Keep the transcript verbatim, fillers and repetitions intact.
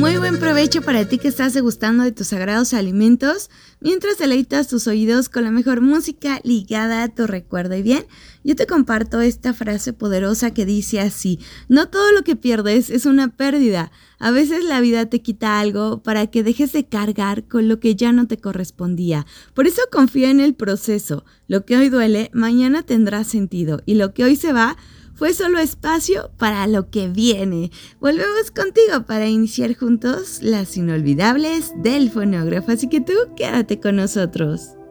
Muy buen provecho para ti que estás degustando de tus sagrados alimentos, mientras deleitas tus oídos con la mejor música ligada a tu recuerdo. Y bien, yo te comparto esta frase poderosa que dice así: no todo lo que pierdes es una pérdida. A veces la vida te quita algo para que dejes de cargar con lo que ya no te correspondía. Por eso confía en el proceso. Lo que hoy duele, mañana tendrá sentido. Y lo que hoy se va, fue solo espacio para lo que viene. Volvemos contigo para iniciar juntos las inolvidables del fonógrafo. Así que tú quédate con nosotros.